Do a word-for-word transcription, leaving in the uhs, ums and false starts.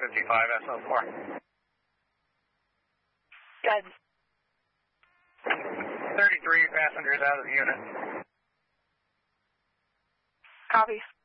fifty-five S O four. Good. thirty-three passengers out of the unit. Copy.